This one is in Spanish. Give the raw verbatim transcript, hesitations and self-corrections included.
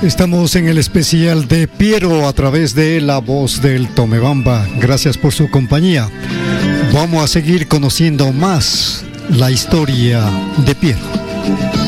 Estamos en el especial de Piero a través de La Voz del Tomebamba. Gracias por su compañía. Vamos a seguir conociendo más la historia de Piero.